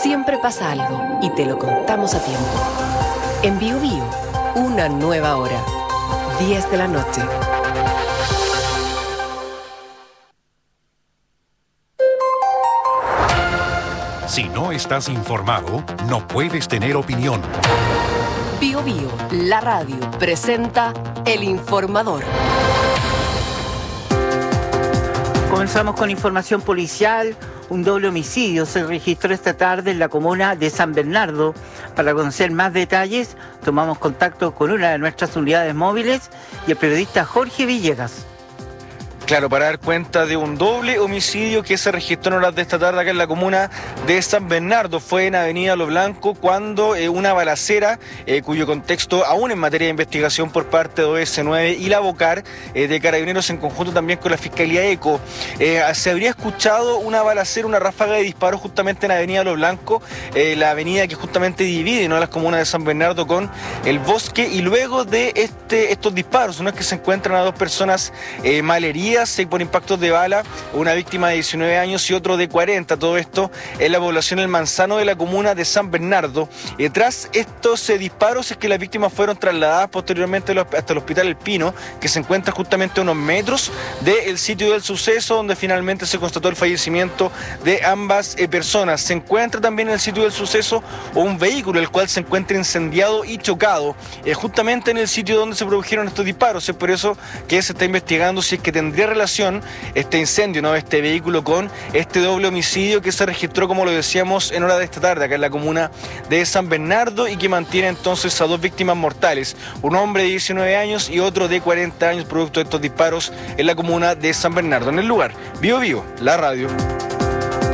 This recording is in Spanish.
Siempre pasa algo y te lo contamos a tiempo. En Bío Bío, una nueva hora. 10 de la noche. Si no estás informado, no puedes tener opinión. Bío Bío, la radio, presenta El Informador. Comenzamos con información policial. Un doble homicidio se registró esta tarde en la comuna de San Bernardo. Para conocer más detalles, tomamos contacto con una de nuestras unidades móviles y el periodista Jorge Villegas. Claro, para dar cuenta de un doble homicidio que se registró en horas de esta tarde acá en la comuna de San Bernardo. Fue en Avenida Lo Blanco cuando una balacera, cuyo contexto aún en materia de investigación por parte de OS9 y la Bocar de Carabineros en conjunto también con la Fiscalía ECO. Se habría escuchado una balacera, una ráfaga de disparos justamente en Avenida Lo Blanco, la avenida que justamente divide, ¿no?, las comunas de San Bernardo con El Bosque, y luego de estos disparos, uno es que se encuentran a dos personas malheridas por impactos de bala, una víctima de 19 años y otro de 40. Todo esto en la población El Manzano de la comuna de San Bernardo. Tras estos disparos es que las víctimas fueron trasladadas posteriormente hasta el Hospital El Pino, que se encuentra justamente a unos metros del sitio del suceso, donde finalmente se constató el fallecimiento de ambas personas. Se encuentra también en el sitio del suceso un vehículo, el cual se encuentra incendiado y chocado, justamente en el sitio donde se produjeron estos disparos. Es por eso que se está investigando si es que tendría relación este incendio, ¿no?, este vehículo con este doble homicidio que se registró, como lo decíamos, en hora de esta tarde acá en la comuna de San Bernardo, y que mantiene entonces a dos víctimas mortales, un hombre de 19 años y otro de 40 años, producto de estos disparos en la comuna de San Bernardo. En el lugar, Bío Bío, la radio.